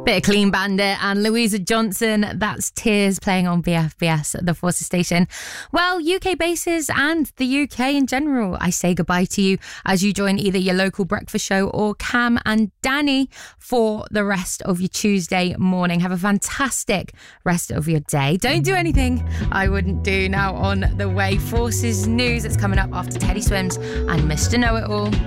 Bit of Clean Bandit and Louisa Johnson. That's Tears playing on BFBS at the Forces station. Well, UK bases and the UK in general, I say goodbye to you as you join either your local breakfast show or Cam and Danny for the rest of your Tuesday morning. Have a fantastic rest of your day. Don't do anything I wouldn't do. Now on the way, Forces news that's coming up after Teddy Swims and Mr. Know-It-All.